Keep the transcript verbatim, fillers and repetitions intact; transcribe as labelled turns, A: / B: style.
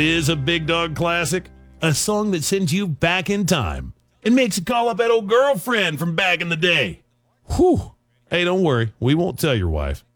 A: Is a Big Dog classic, a song that sends you back in time and makes you call up that old girlfriend from back in the day. Whew. Hey, don't worry. We won't tell your wife.